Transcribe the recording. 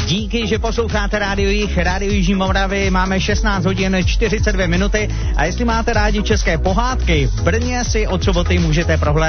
Díky, že posloucháte Rádio Jižní Moravy, máme 16 hodin 42 minuty a jestli máte rádi české pohádky, v Brně si od soboty můžete prohlédnout